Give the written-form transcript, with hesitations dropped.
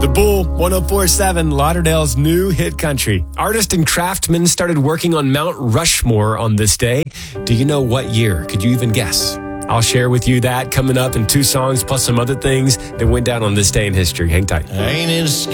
The Bull, 104.7, Lauderdale's new hit country. Artist and craftsman started working on Mount Rushmore on this day. Do you know what year? Could you even guess? I'll share with you that coming up in 2 songs plus some other things that went down on this day in history. Hang tight. Ain't it